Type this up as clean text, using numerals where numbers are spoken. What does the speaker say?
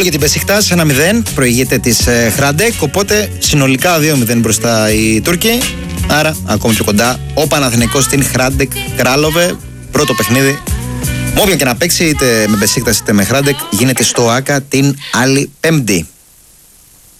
γκολ για την Μπεσίκτας, 1-0, προηγείται της Χράντεκ, οπότε συνολικά 2-0 μπροστά οι Τούρκοι. Άρα ακόμη πιο κοντά ο Παναθηναϊκός στην Χράντεκ Κράλοβε. Πρώτο παιχνίδι, με όποιον και να παίξει, είτε με Μπεσίκτας είτε με Χράντεκ, γίνεται στο ΆΚΑ την άλλη Πέμπτη.